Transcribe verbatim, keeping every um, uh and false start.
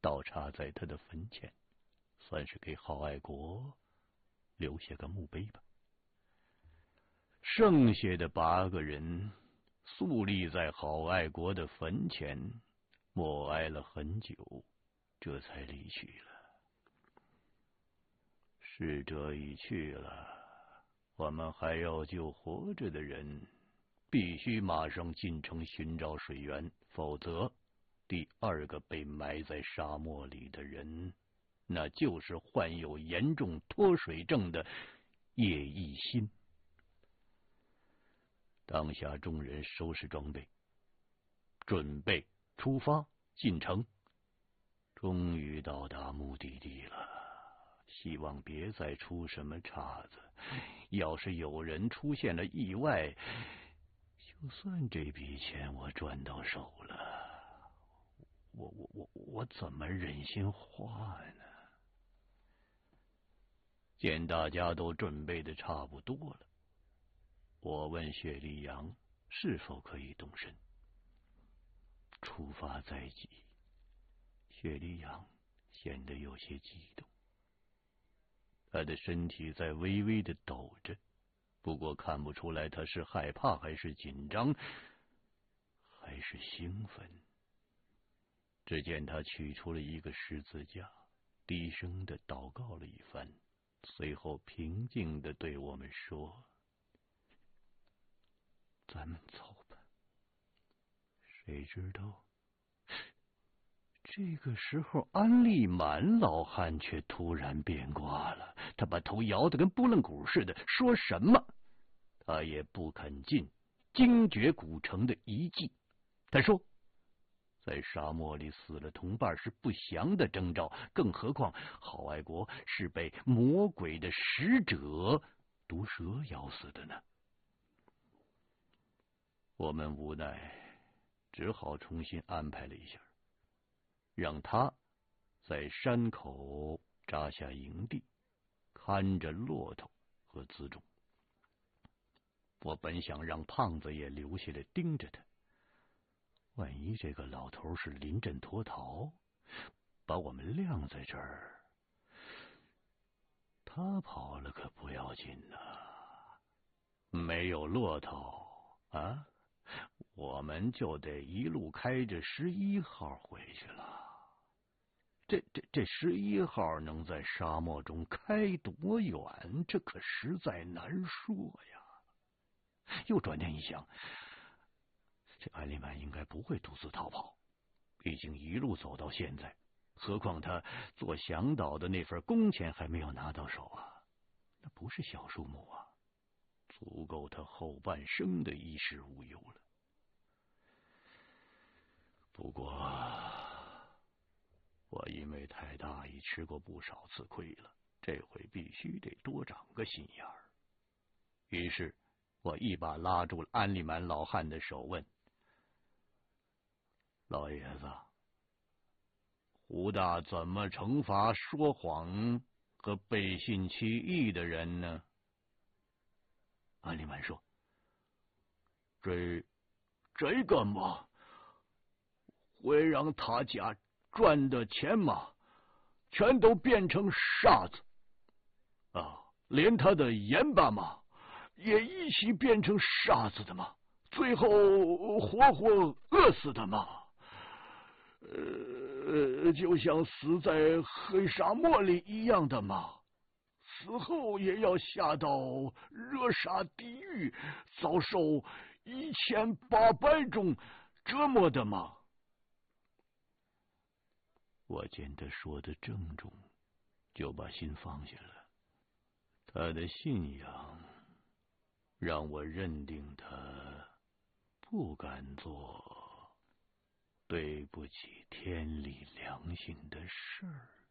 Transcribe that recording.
倒插在他的坟前，算是给郝爱国留下个墓碑吧。剩下的八个人肃立在郝爱国的坟前，默哀了很久，这才离去了。逝者已去了，我们还要救活着的人，必须马上进城寻找水源，否则第二个被埋在沙漠里的人，那就是患有严重脱水症的叶一新。当下众人收拾装备，准备出发进城。终于到达目的地了，希望别再出什么岔子。要是有人出现了意外，就算这笔钱我赚到手了，我我我我怎么忍心花呢？见大家都准备的差不多了，我问雪莉杨是否可以动身。出发在即，雪莉杨显得有些激动，他的身体在微微的抖着，不过看不出来他是害怕还是紧张还是兴奋。只见他取出了一个十字架，低声的祷告了一番，随后平静的对我们说：咱们走吧。谁知道这个时候安利满老汉却突然变卦了，他把头摇得跟拨浪鼓似的，说什么他也不肯进精绝古城的遗迹。他说在沙漠里死了同伴是不祥的征兆，更何况郝爱国是被魔鬼的使者毒蛇咬死的呢。我们无奈只好重新安排了一下，让他在山口扎下营地，看着骆驼和辎重。我本想让胖子也留下来盯着他，万一这个老头是临阵脱逃，把我们晾在这儿，他跑了可不要紧呐。没有骆驼啊，我们就得一路开着十一号回去了。这这这十一号能在沙漠中开多远，这可实在难说呀。又转念一想，这安利曼应该不会独自逃跑，毕竟一路走到现在，何况他做向导的那份工钱还没有拿到手啊，那不是小数目啊，足够他后半生的衣食无忧了。不过我因为太大意吃过不少次亏了，这回必须得多长个心眼儿。于是我一把拉住了安利满老汉的手，问：老爷子，胡大怎么惩罚说谎和背信弃义的人呢？安利满说：这这个嘛，会让他家赚的钱嘛，全都变成沙子啊，连他的盐巴嘛也一起变成沙子的嘛，最后活活饿死的嘛。呃，就像死在黑沙漠里一样的嘛，死后也要下到热沙地狱，遭受一千八百种折磨的嘛。我见他说的郑重，就把心放下了。他的信仰让我认定他不敢做对不起天理良心的事儿。